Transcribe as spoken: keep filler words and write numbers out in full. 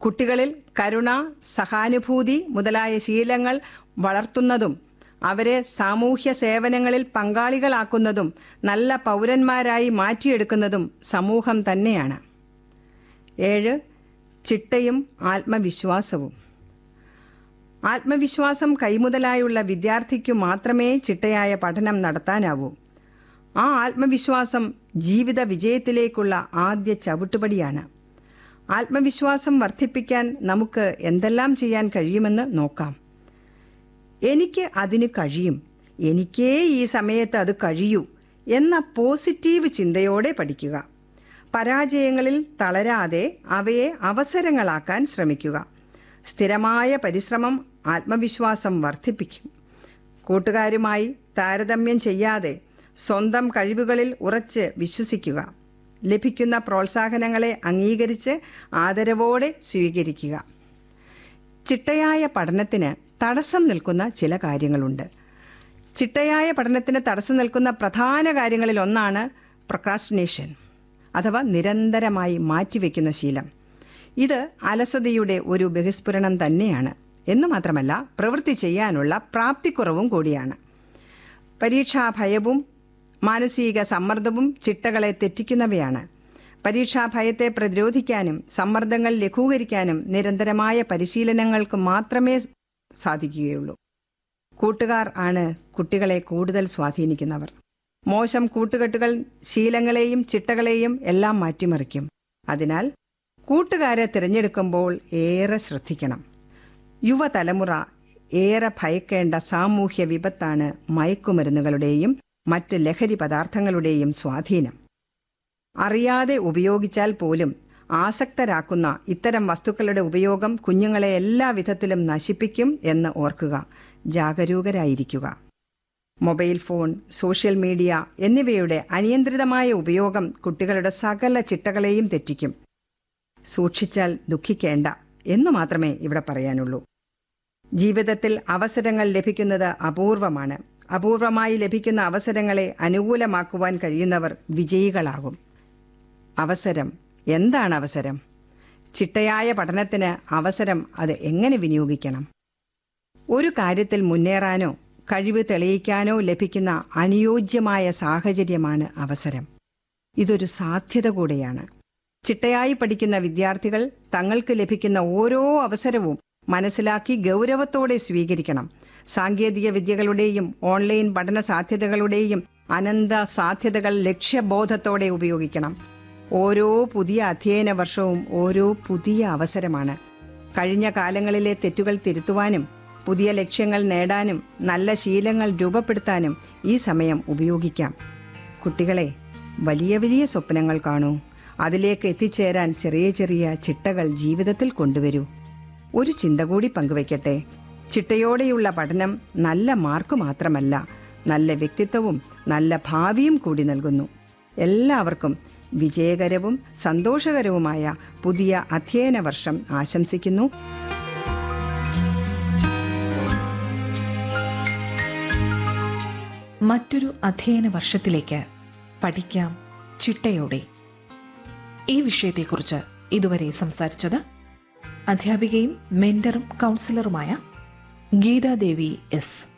കുട്ടികളിൽ കരുണ, സഹാനുഭൂതി മുതലായ ശീലങ്ങൾ വളർത്തുന്നതും അവരെ സാമൂഹ്യ സേവനങ്ങളിൽ പങ്കാളികളാക്കുന്നതും നല്ല പൗരന്മാരായി മാറ്റിയെടുക്കുന്നതും സമൂഹം തന്നെയാണ്. ഏഴ്, ചിട്ടയും ആത്മവിശ്വാസവും. ആത്മവിശ്വാസം കൈമുതലായുള്ള വിദ്യാർത്ഥിക്കു മാത്രമേ ചിട്ടയായ പഠനം നടത്താനാവൂ. ആ ആത്മവിശ്വാസം ജീവിത വിജയത്തിലേക്കുള്ള ആദ്യ ചവിട്ടുപടിയാണ്. ആത്മവിശ്വാസം വർദ്ധിപ്പിക്കാൻ നമുക്ക് എന്തെല്ലാം ചെയ്യാൻ കഴിയുമെന്ന് നോക്കാം. എനിക്ക് അതിന് കഴിയും, എനിക്കേ ഈ സമയത്ത് അത് കഴിയൂ എന്ന പോസിറ്റീവ് ചിന്തയോടെ പഠിക്കുക. പരാജയങ്ങളിൽ തളരാതെ അവയെ അവസരങ്ങളാക്കാൻ ശ്രമിക്കുക. സ്ഥിരമായ പരിശ്രമം ആത്മവിശ്വാസം വർദ്ധിപ്പിക്കും. കൂട്ടുകാരുമായി താരതമ്യം ചെയ്യാതെ സ്വന്തം കഴിവുകളിൽ ഉറച്ച് വിശ്വസിക്കുക. ലഭിക്കുന്ന പ്രോത്സാഹനങ്ങളെ അംഗീകരിച്ച് ആദരവോടെ സ്വീകരിക്കുക. ചിട്ടയായ പഠനത്തിന് തടസ്സം നിൽക്കുന്ന ചില കാര്യങ്ങളുണ്ട്. ചിട്ടയായ പഠനത്തിന് തടസ്സം നിൽക്കുന്ന പ്രധാന കാര്യങ്ങളിൽ ഒന്നാണ് പ്രൊക്രാസ്റ്റിനേഷൻ അഥവാ നിരന്തരമായി മാറ്റിവെക്കുന്ന ശീലം. ഇത് അലസതയുടെ ഒരു ബഹിസ്ഫുരണം തന്നെയാണ്. എന്നു മാത്രമല്ല, പ്രവൃത്തി ചെയ്യാനുള്ള പ്രാപ്തിക്കുറവും കൂടിയാണ്. പരീക്ഷാഭയവും മാനസിക സമ്മർദ്ദവും ചിട്ടകളെ തെറ്റിക്കുന്നവയാണ്. പരീക്ഷാഭയത്തെ പ്രതിരോധിക്കാനും സമ്മർദ്ദങ്ങൾ ലഘൂകരിക്കാനും നിരന്തരമായ പരിശീലനങ്ങൾക്ക് മാത്രമേ സാധിക്കുകയുള്ളൂ. കൂട്ടുകാർ ആണ് കുട്ടികളെ കൂടുതൽ സ്വാധീനിക്കുന്നവർ. മോശം കൂട്ടുകെട്ടുകൾ ശീലങ്ങളെയും ചിട്ടകളെയും എല്ലാം മാറ്റിമറിക്കും. അതിനാൽ കൂട്ടുകാരെ തിരഞ്ഞെടുക്കുമ്പോൾ ഏറെ ശ്രദ്ധിക്കണം. യുവതലമുറ ഏറെ ഭയക്കേണ്ട സാമൂഹ്യ വിപത്താണ് മയക്കുമരുന്നുകളുടെയും മറ്റ് ലഹരി പദാർത്ഥങ്ങളുടെയും സ്വാധീനം. അറിയാതെ ഉപയോഗിച്ചാൽ പോലും ആസക്തരാക്കുന്ന ഇത്തരം വസ്തുക്കളുടെ ഉപയോഗം കുഞ്ഞുങ്ങളെ എല്ലാ വിധത്തിലും നശിപ്പിക്കും എന്ന് ഓർക്കുക. ജാഗരൂകരായിരിക്കുക. മൊബൈൽ ഫോൺ, സോഷ്യൽ മീഡിയ എന്നിവയുടെ അനിയന്ത്രിതമായ ഉപയോഗം കുട്ടികളുടെ സകല ചിട്ടകളെയും തെറ്റിക്കും. സൂക്ഷിച്ചാൽ ദുഃഖിക്കേണ്ട എന്നു മാത്രമേ ഇവിടെ പറയാനുള്ളൂ. ജീവിതത്തിൽ അവസരങ്ങൾ ലഭിക്കുന്നത് അപൂർവമാണ്. അപൂർവമായി ലഭിക്കുന്ന അവസരങ്ങളെ അനുകൂലമാക്കുവാൻ കഴിയുന്നവർ വിജയികളാകും. അവസരം എന്താണ്? അവസരം ചിട്ടയായ പഠനത്തിന് അവസരം അത് എങ്ങനെ വിനിയോഗിക്കണം? ഒരു കാര്യത്തിൽ മുന്നേറാനോ കഴിവ് തെളിയിക്കാനോ ലഭിക്കുന്ന അനുയോജ്യമായ സാഹചര്യമാണ് അവസരം. ഇതൊരു സാധ്യത കൂടെയാണ്. ചിട്ടയായി പഠിക്കുന്ന വിദ്യാർത്ഥികൾ തങ്ങൾക്ക് ലഭിക്കുന്ന ഓരോ അവസരവും മനസ്സിലാക്കി ഗൗരവത്തോടെ സ്വീകരിക്കണം. സാങ്കേതിക വിദ്യകളുടെയും ഓൺലൈൻ പഠന സാധ്യതകളുടെയും അനന്ത സാധ്യതകൾ ലക്ഷ്യബോധത്തോടെ ഉപയോഗിക്കണം. ഓരോ പുതിയ അധ്യയന വർഷവും ഓരോ പുതിയ അവസരമാണ്. കഴിഞ്ഞ കാലങ്ങളിലെ തെറ്റുകൾ തിരുത്തുവാനും പുതിയ ലക്ഷ്യങ്ങൾ നേടാനും നല്ല ശീലങ്ങൾ രൂപപ്പെടുത്താനും ഈ സമയം ഉപയോഗിക്കാം. കുട്ടികളെ, വലിയ വലിയ സ്വപ്നങ്ങൾ കാണൂ. അതിലേക്ക് എത്തിച്ചേരാൻ ചെറിയ ചെറിയ ചിട്ടകൾ ജീവിതത്തിൽ കൊണ്ടുവരൂ. ഒരു ചിന്ത കൂടി പങ്കുവയ്ക്കട്ടെ. ചിട്ടയോടെയുള്ള പഠനം നല്ല മാർക്ക് മാത്രമല്ല, നല്ല വ്യക്തിത്വവും നല്ല ഭാവിയും കൂടി നൽകുന്നു. എല്ലാവർക്കും വിജയകരവും സന്തോഷകരവുമായ പുതിയ അധ്യയന വർഷം ആശംസിക്കുന്നു. മറ്റൊരു അധ്യയന വർഷത്തിലേക്ക് പഠിക്കാം ചിട്ടയോടെ. ഈ വിഷയത്തെക്കുറിച്ച് ഇതുവരെ സംസാരിച്ചത് അധ്യാപികയും മെന്ററും കൗൺസിലറുമായ ഗീതാദേവി എസ്.